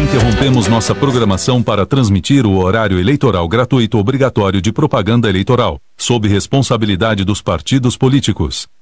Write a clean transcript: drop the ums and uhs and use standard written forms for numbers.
interrompemos nossa programação para transmitir o horário eleitoral gratuito obrigatório de propaganda eleitoral, sob responsabilidade dos partidos políticos.